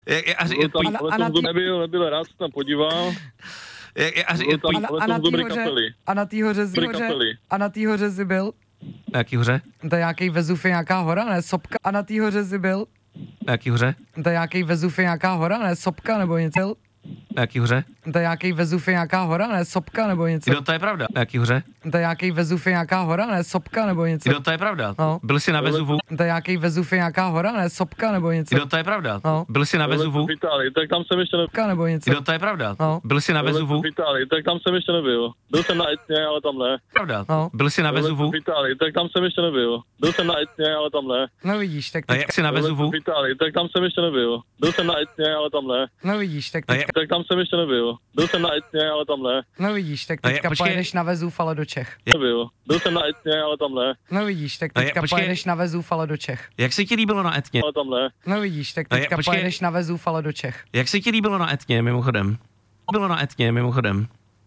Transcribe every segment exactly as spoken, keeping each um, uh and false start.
A, Byl tam, ale a na jsem tý... nebyl, nebyl, rád se tam podíval. A, Byl tam, a, na, ale a, na jsem tý dobrý hoře, kapely. a na té hoře, Dobrý hoře kapely. a na té hoře jsi byl? Na jaký hoře? To je nějaký Vezuv, je nějaká hora, ne? Sopka. A na té hoře jsi byl? Na jaký hoře? To je nějaký Vezuv, je nějaká hora, ne? Sopka nebo něco? Na jaký hoře? To je nějaký Vezuv, je nějaká hora, ne? Sopka nebo něco? Jo, to je pravda. Na jaký hoře? To je nějaký Vezuv, je nějaká hora, ne? Sopka nebo něco? Jo, to je pravda. No. Byl jsi na Vezuvu? To je nějaký Vezuv, je nějaká hora, ne? Sopka nebo něco? Jo, to je pravda. No. Byl jsi na Vezuvu? V Itálii, tak tam jsem ještě nebyl. Sopka nebo něco? Jo, to je pravda. No. Byl jsi na Vezuvu? V Itálii, tak tam jsem ještě nebyl. Byl jsem na Etně, ale tam ne. Pravda. No. Byl jsi na Vezuvu? V Itálii, tak tam jsem ještě nebyl. Byl jsem na Etně, ale tam ne. No vidíš, tak A teď... jak jsi na Vezuvu? V Itálii, tak tam jsem ještě nebyl. Byl jsem na Etně, ale tam ne. No vidíš, tak A teď... jak- Tak tam jsem ještě nebyl. Byl jsem na Etně, ale tam ne. No vidíš, tak A jak- teďka počkej. pojedeš na Vezuv, ale do Čech. Nebyl. Byl jsem na Etně, ale tam ne. No vidíš, tak A jak- teďka počkej. pojedeš na Vezuv, ale do Čech. Jak se ti líbilo na Etně? Ale tam ne. No vidíš, tak A jak- teďka počkej. pojedeš na Vezuv, ale do Čech. Jak se ti líbilo na Etně, mimochodem? Bylo na Etně, mimochodem.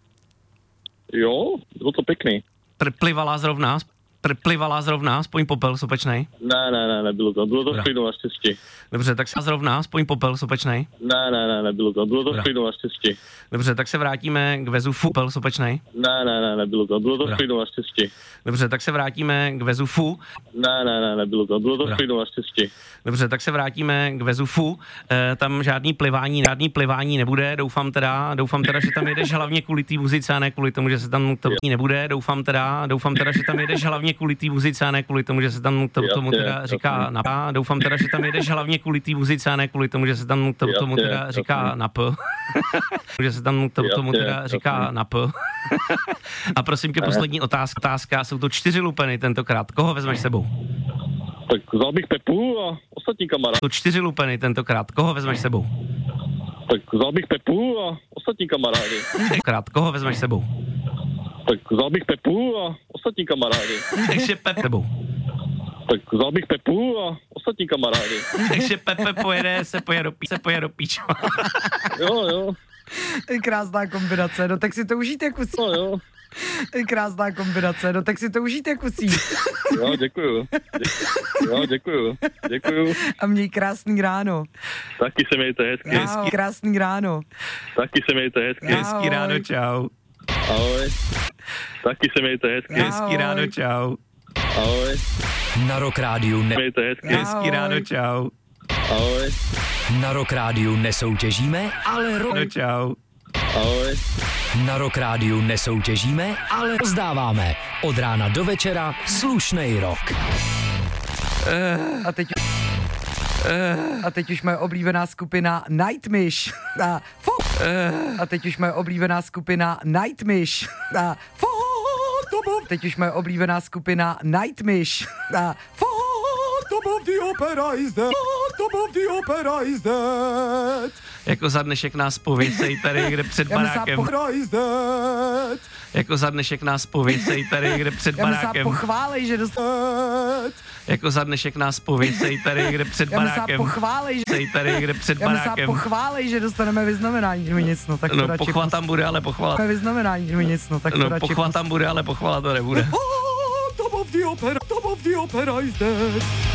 Jo, bylo to pěkný. Pr- plivala zrovna, pr- plivala zrovna, aspoň popel sopečnej. Ne, ne, ne, nebylo to. Bylo to Dobrá. v klidu naštěstí. Dobře, tak se zrovna, aspoň popel sopečnej. Ne, ne, ne, nebylo to. Bylo to Dobrá. v klidu naštěstí. Dobře, tak se vrátíme k Vezufu, popel sopečnej. Ne, ne, ne, nebylo to. Bylo to Dobrá. v klidu naštěstí. Dobře, tak se vrátíme k Vezufu. Ne, ne, ne, nebylo to. Bylo to Dobrá. v klidu naštěstí. Dobře, tak se vrátíme k Vezufu. E, tam žádný plivání, žádný plivání nebude. Doufám teda, doufám teda, že tam jedeš hlavně kvůli té muzice a ne kvůli tomu, že se tam to nebude. Doufám teda, doufám teda, že tam jedeš hlavně kvůli té muzice a ne kvůli tomu, že se tam to, tomu Jasně, teda říká jasně. na P. Doufám teda, že tam jedeš hlavně kvůli té muzice a ne kvůli tomu, že se tam to, tomu Jasně, teda říká jasně. na P. že se tam to, tomu Jasně, teda říká jasně. na P. A prosím tě, poslední otázka, otázka. Jsou to čtyři lupeny tentokrát. Koho vezmeš s sebou? Tak vzal bych Pepu a ostatní kamarády. To čtyři lupeny tentokrát. Koho vezmeš s sebou? Tak vzal bych Pepu a ostatní kamarády. Tentokrát. Koho vezmeš s sebou? Tak vzal bych Pepu a ostatní kamarády. Takže Pepe sebou. Tak vzal bych Pepu a ostatní kamarády. Takže Pepe pojede, se pojede do, pí, se pojede do píča. Jo, jo, To je krásná kombinace, no tak si to užijte kusí. no jo. To je krásná kombinace, no tak si to užijte kusí. Jo, děkuju. Dě- jo, děkuju. Děkuju. A měj krásný ráno. Taky se mějte hezky. Ahoj, krásný ráno. Taky se mějte hezky. Ahoj. Hezký ráno, čau. Ahoj. Taky se mějte hezky. Ahoj. Hezký ráno, čau. Ahoj. Na Rock Rádiu ne- Mějte hezky. Ahoj. Hezký ráno, čau. Ahoj. na Rock Rádiu nesoutěžíme, ale ro- No, čau. Ahoj. na Rock Rádiu nesoutěžíme, ale rozdáváme od rána do večera slušnej rock. A teď, a teď už moje oblíbená skupina Nightwish. A, fo- a teď už moje oblíbená skupina Nightwish. A, fo- teď už moje oblíbená skupina Nightwish. A, fo- Top of the opera is dead. Top of the opera is dead. Jako za dnešek nás pověcej tady, kde před Já myslím, barákem. opera is dead. Jako za dnešek nás pověcej tady, kde před Já myslím, barákem. pochválej, že dostat. Jako za dnešek nás pověcej tady, kde před Já myslím, barákem. pochválej, že... Sej tady, kde před Já myslím, barákem. pochválej, že dostaneme vyznamenání. No nic, no tak to No, radši pochvala tam bude, ale pochvala. pustíme vyznamenání. No nic, no tak to No, radši pochvala pustíme. tam bude, ale pochvala to nebude. Oh, top of the opera, top of the opera is dead.